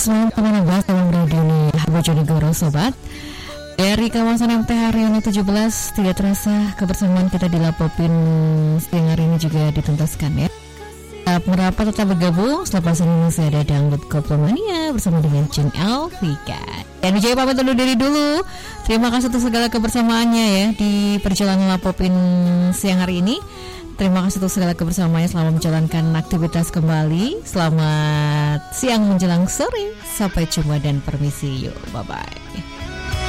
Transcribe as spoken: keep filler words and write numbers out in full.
sembilan koma enam belas dalam radio nih Bojonegoro sobat. Dari kawasan M T Haryono tujuh belas, tidak terasa kebersamaan kita di Lapopin siang hari ini juga dituntaskan ya. Tetap merapat, tetap bergabung. Selepas ini masih ada Dangdut Koplomania bersama dengan Jun Elvika. Dan Wijaya pamit undur diri dulu. Terima kasih atas segala kebersamaannya ya di perjalanan Lapopin siang hari ini. Terima kasih untuk segala kebersamaannya selama menjalankan aktivitas kembali. Selamat siang menjelang sore. Sampai jumpa dan permisi. Yuk, bye-bye.